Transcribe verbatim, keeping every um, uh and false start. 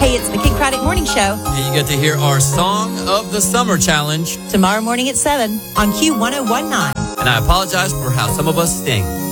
Hey, it's the Kid Craddock Morning Show. And you get to hear our Song of the Summer Challenge tomorrow morning at seven on Q ten nineteen. And I apologize for how some of us sing.